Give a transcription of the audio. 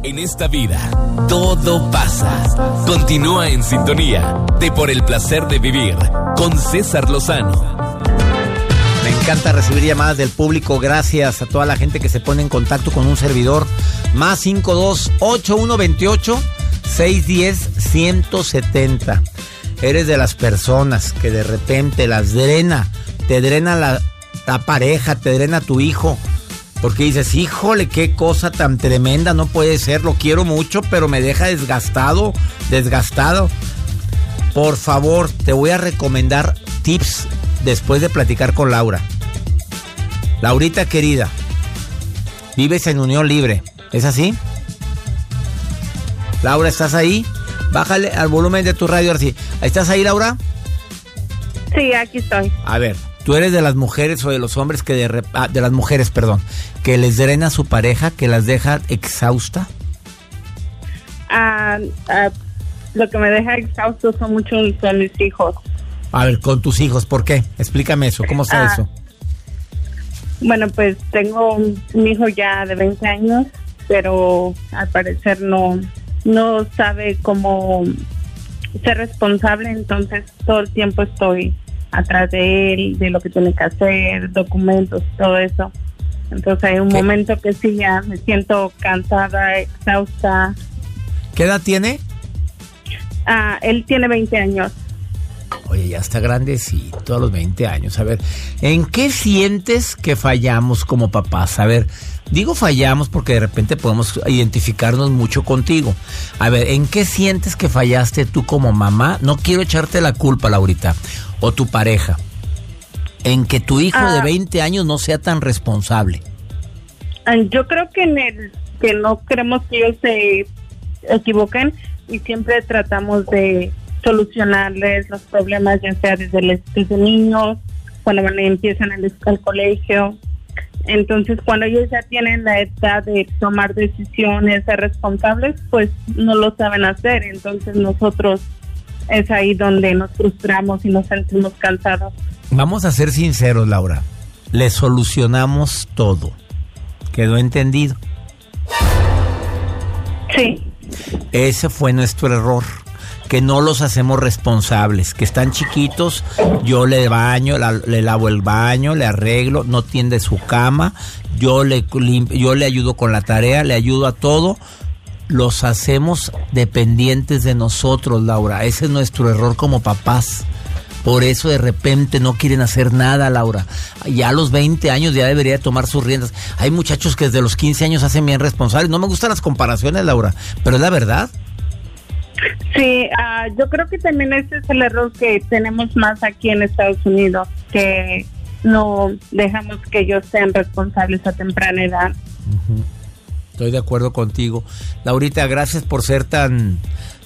En esta vida, todo pasa. Continúa en sintonía de Por el Placer de Vivir con César Lozano. Me encanta recibir llamadas del público. Gracias a toda la gente que se pone en contacto con un servidor. Más 52-8128-610-170. Eres de las personas que de repente te drena la pareja, te drena tu hijo. Porque dices, híjole, qué cosa tan tremenda, no puede ser, lo quiero mucho, pero me deja desgastado. Por favor, te voy a recomendar tips después de platicar con Laura. Laurita querida, vives en unión libre, ¿es así? Laura, ¿estás ahí? Bájale al volumen de tu radio, así. ¿Estás ahí, Laura? Sí, aquí estoy. A ver, ¿tú eres de las mujeres o de los hombres que de las mujeres, perdón, que les drena a su pareja, que las deja exhausta? Lo que me deja exhausto son mis hijos. A ver, con tus hijos, ¿por qué? Explícame eso, ¿cómo está eso? Bueno, pues tengo un hijo ya de 20 años, pero al parecer no sabe cómo ser responsable, entonces todo el tiempo estoy atrás de él, de lo que tiene que hacer, documentos, todo eso. Entonces hay un momento que sí ya me siento cansada, exhausta. ¿Qué edad tiene? Él tiene 20 años. Oye, ya está grandecito a los 20 años. A ver, ¿en qué sientes que fallamos como papás? A ver, digo fallamos porque de repente podemos identificarnos mucho contigo. A ver, ¿en qué sientes que fallaste tú como mamá? No quiero echarte la culpa, Laurita, o tu pareja. En que tu hijo de 20 años no sea tan responsable. Yo creo que que no queremos que ellos se equivoquen y siempre tratamos de solucionarles los problemas, ya sea desde niños, cuando empiezan al colegio. Entonces, cuando ellos ya tienen la edad de tomar decisiones, ser responsables, pues no lo saben hacer. Entonces, nosotros es ahí donde nos frustramos y nos sentimos cansados. Vamos a ser sinceros, Laura. Le solucionamos todo. ¿Quedó entendido? Sí. Ese fue nuestro error. Que no los hacemos responsables, que están chiquitos, yo le baño, le lavo el baño, le arreglo, no tiende su cama, yo le ayudo con la tarea, le ayudo a todo, los hacemos dependientes de nosotros, Laura. Ese es nuestro error como papás. Por eso de repente no quieren hacer nada, Laura. Ya a los 20 años ya debería tomar sus riendas. Hay muchachos que desde los 15 años hacen bien responsables. No me gustan las comparaciones, Laura, pero es la verdad. Sí, yo creo que también ese es el error que tenemos más aquí en Estados Unidos, que no dejamos que ellos sean responsables a temprana edad. Estoy de acuerdo contigo. Laurita, gracias por ser tan